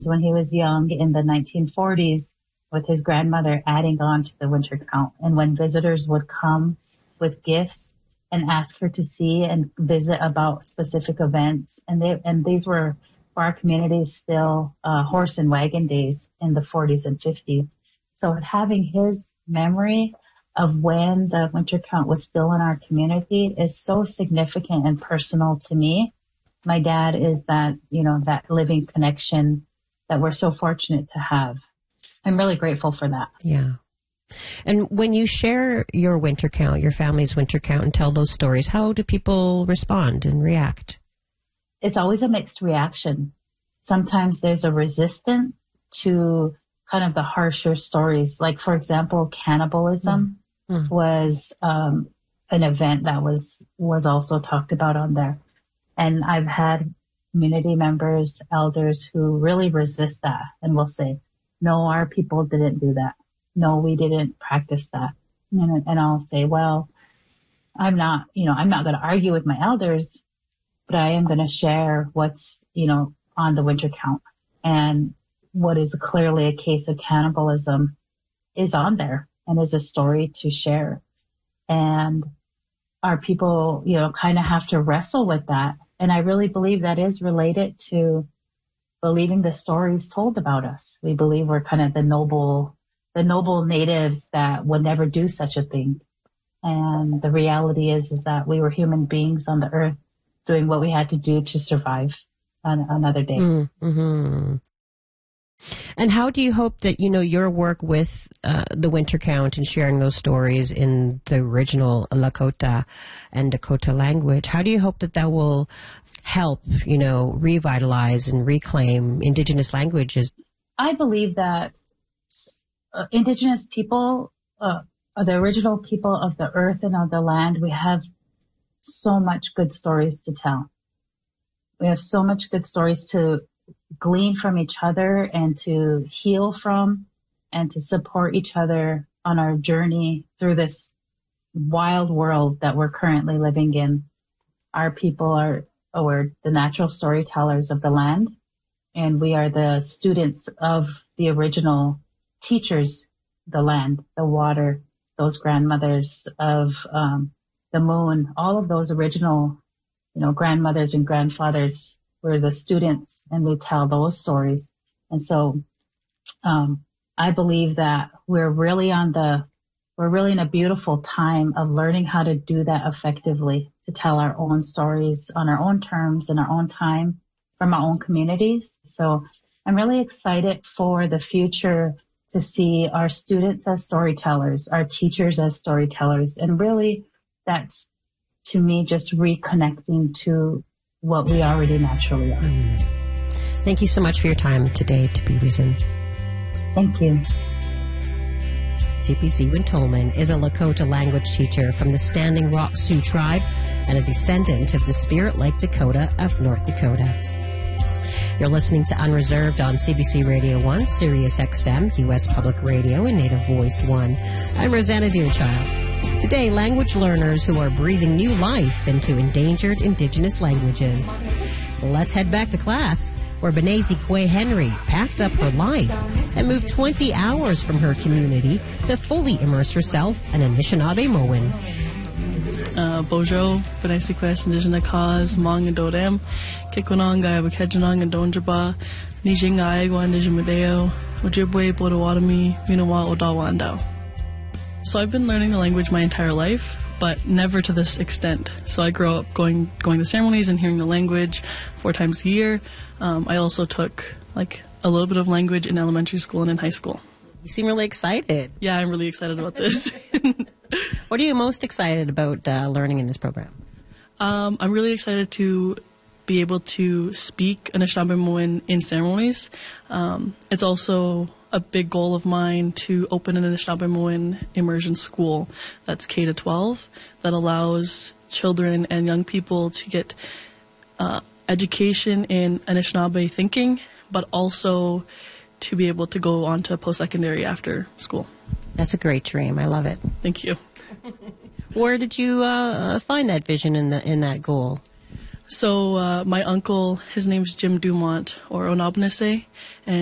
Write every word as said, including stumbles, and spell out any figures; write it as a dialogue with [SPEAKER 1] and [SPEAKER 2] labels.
[SPEAKER 1] when he was young in the nineteen forties with his grandmother adding on to the winter count. And when visitors would come with gifts and ask her to see and visit about specific events, and they and these were for our community still uh, horse and wagon days in the forties and fifties. So having his memory of when the winter count was still in our community is so significant and personal to me. My dad is that, you know, that living connection that we're so fortunate to have. I'm really grateful for that.
[SPEAKER 2] Yeah. And when you share your winter count, your family's winter count, and tell those stories, how do people respond and react?
[SPEAKER 1] It's always a mixed reaction. Sometimes there's a resistance to kind of the harsher stories. Like, for example, cannibalism mm. was um, an event that was was also talked about on there. And I've had community members, elders who really resist that and will say, no, our people didn't do that. No, we didn't practice that. And, and I'll say, well, I'm not, you know, I'm not going to argue with my elders, but I am going to share what's, you know, on the winter count. And what is clearly a case of cannibalism is on there and is a story to share. And our people, you know, kind of have to wrestle with that. And I really believe that is related to believing the stories told about us. We believe we're kind of the noble, the noble natives that would never do such a thing. And the reality is, is that we were human beings on the earth doing what we had to do to survive on another day.
[SPEAKER 2] Mm-hmm. And how do you hope that, you know, your work with uh, the winter count and sharing those stories in the original Lakota and Dakota language, how do you hope that that will help, you know, revitalize and reclaim Indigenous languages?
[SPEAKER 1] I believe that uh, Indigenous people, uh, are the original people of the earth and of the land. We have so much good stories to tell. We have so much good stories to glean from each other and to heal from and to support each other on our journey through this wild world that we're currently living in. Our people are, are the natural storytellers of the land, and we are the students of the original teachers, the land, the water, those grandmothers of um, the moon, all of those original, you know, grandmothers and grandfathers. We're the students, and we tell those stories. And so, um, I believe that we're really on the, we're really in a beautiful time of learning how to do that effectively, to tell our own stories on our own terms in our own time from our own communities. So I'm really excited for the future to see our students as storytellers, our teachers as storytellers. And really that's, to me, just reconnecting to what we already naturally are.
[SPEAKER 2] Mm. Thank you so much for your time today, Tipi Wizin.
[SPEAKER 1] Thank you.
[SPEAKER 2] Tipi Ziwin Tolman is a Lakota language teacher from the Standing Rock Sioux tribe and a descendant of the Spirit Lake Dakota of North Dakota. You're listening to Unreserved on C B C Radio one, Sirius X M, U S Public Radio, and Native Voice one. I'm Rosanna Deerchild. Today, language learners who are breathing new life into endangered Indigenous languages. Let's head back to class, where Benezi Kwe Henry packed up her life and moved twenty hours from her community to fully immerse herself in Anishinaabe-Moan.
[SPEAKER 3] Uh, Bojo, Benezi Kwe Indígena Cause, Mong and Dodem, Kikwanong, Gaiabakejanong and Donjaba, Nijinga Aigwa, Nijimadeo, Ojibwe, Potawatomi, Minawa, Odawandao. So I've been learning the language my entire life, but never to this extent. So I grew up going going to ceremonies and hearing the language four times a year. Um, I also took like a little bit of language in elementary school and in high school.
[SPEAKER 2] You seem really excited.
[SPEAKER 3] Yeah, I'm really excited about this.
[SPEAKER 2] What are you most excited about uh, learning in this program?
[SPEAKER 3] Um, I'm really excited to be able to speak Anishinaabe-Moan in ceremonies. Um, it's also a big goal of mine to open an Anishinaabe-Moan immersion school that's K to twelve that allows children and young people to get uh, education in Anishinaabe thinking, but also to be able to go on to post-secondary after school.
[SPEAKER 2] That's a great dream. I love it.
[SPEAKER 3] Thank you.
[SPEAKER 2] Where did you uh, find that vision in the in that goal?
[SPEAKER 3] So uh, my uncle, his name's Jim Dumont, or Onabnese, and